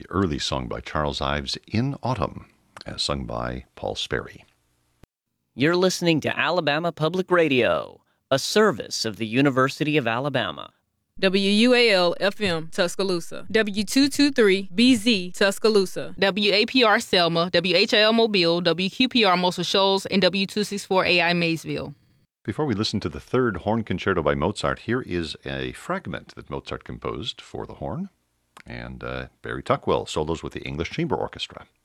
early song by Charles Ives, In Autumn, as sung by Paul Sperry. You're listening to Alabama Public Radio, a service of the University of Alabama. WUAL-FM, Tuscaloosa. W223-BZ, Tuscaloosa. WAPR Selma, WHIL Mobile, WQPR Muscle Shoals, and W264AI Maysville. Before we listen to the third horn concerto by Mozart, here is a fragment that Mozart composed for the horn, and Barry Tuckwell solos with the English Chamber Orchestra.